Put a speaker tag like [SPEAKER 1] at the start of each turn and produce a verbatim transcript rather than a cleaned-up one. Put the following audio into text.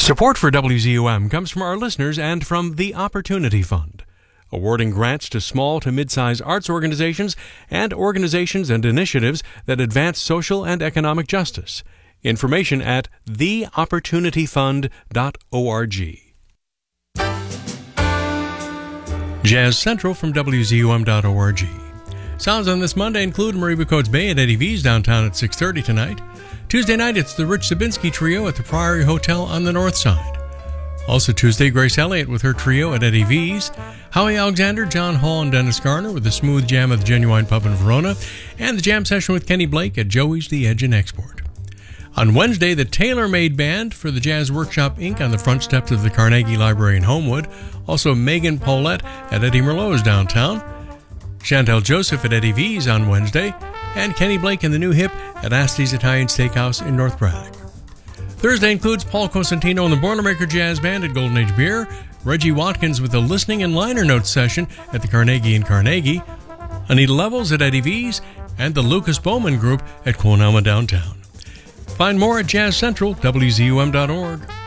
[SPEAKER 1] Support for W Z U M comes from our listeners and from the Opportunity Fund, awarding grants to small to mid-size arts organizations and organizations and initiatives that advance social and economic justice. Information at the opportunity fund dot org. Jazz Central from W Z U M dot org. Sounds on this Monday include Marie Coates Bay at Eddie V's downtown at six thirty tonight. Tuesday night, it's the Rich Sabinski Trio at the Priory Hotel on the north side. Also Tuesday, Grace Elliott with her trio at Eddie V's. Howie Alexander, John Hall, and Dennis Garner with the Smooth Jam at the Genuine Pub in Verona. And the jam session with Kenny Blake at Joey's The Edge and Export. On Wednesday, the Tailor-Made Band for the Jazz Workshop Incorporated on the front steps of the Carnegie Library in Homewood. Also Megan Paulette at Eddie Merlot's downtown. Chantel Joseph at Eddie V's on Wednesday. And Kenny Blake and the New Hip at Asti's Italian Steakhouse in North Braddock. Thursday includes Paul Cosentino and the Boilermaker Jazz Band at Golden Age Beer, Reggie Watkins with the Listening and Liner Notes session at the Carnegie in Carnegie, Anita Levels at Eddie V's, and the Lucas Bowman Group at Quonama Downtown. Find more at Jazz Central, W Z U M dot org.